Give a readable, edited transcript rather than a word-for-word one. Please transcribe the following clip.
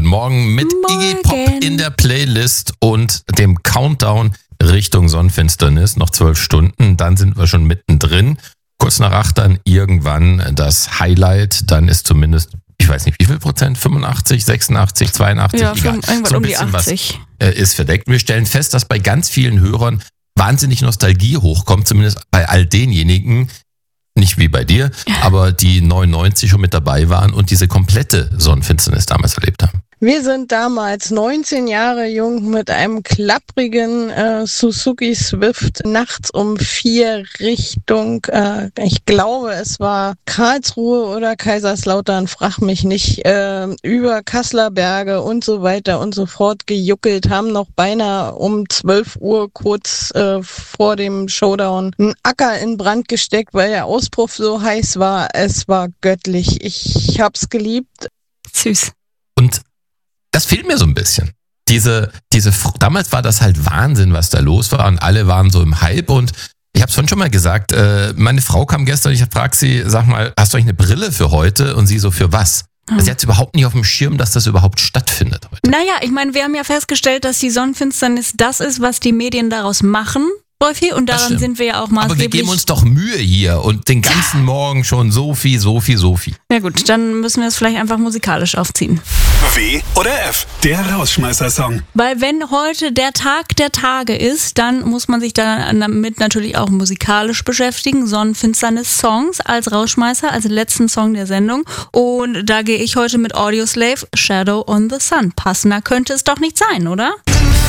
Guten Morgen mit Iggy Pop in der Playlist und dem Countdown Richtung Sonnenfinsternis. Noch 12 Stunden, dann sind wir schon mittendrin. Kurz nach 8 dann irgendwann das Highlight. Dann ist zumindest, ich weiß nicht wie viel Prozent, 85, 86, 82, ja, egal. Irgendwann so ein um die bisschen 80. Was ist verdeckt. Wir stellen fest, dass bei ganz vielen Hörern wahnsinnig Nostalgie hochkommt, zumindest bei all denjenigen, nicht wie bei dir, aber die 99 schon mit dabei waren und diese komplette Sonnenfinsternis damals erlebt haben. Wir sind damals 19 Jahre jung mit einem klapprigen Suzuki Swift nachts um 4 Richtung, ich glaube es war Karlsruhe oder Kaiserslautern, frag mich nicht, über Kasseler Berge und so weiter und so fort gejuckelt, haben noch beinahe um 12 Uhr kurz vor dem Showdown einen Acker in Brand gesteckt, weil der Auspuff so heiß war. Es war göttlich. Ich hab's geliebt. Süß. Und das fehlt mir so ein bisschen. Damals war das halt Wahnsinn, was da los war und alle waren so im Hype und ich habe es schon mal gesagt, meine Frau kam gestern, ich frage sie, sag mal, hast du eigentlich eine Brille für heute? Und sie so, für was? Sie hat überhaupt nicht auf dem Schirm, dass das überhaupt stattfindet heute. Naja, ich meine, wir haben ja festgestellt, dass die Sonnenfinsternis das ist, was die Medien daraus machen. Wolfi, und daran sind wir ja auch maßgeblich. Aber wir geben uns doch Mühe hier und den ganzen Morgen schon so viel. Ja gut, dann müssen wir es vielleicht einfach musikalisch aufziehen. W oder F, der Rausschmeißer-Song. Weil wenn heute der Tag der Tage ist, dann muss man sich damit natürlich auch musikalisch beschäftigen. Sonnenfinsternis-Songs als Rausschmeißer, als letzten Song der Sendung. Und da gehe ich heute mit Audioslave, Shadow on the Sun. Passender könnte es doch nicht sein, oder?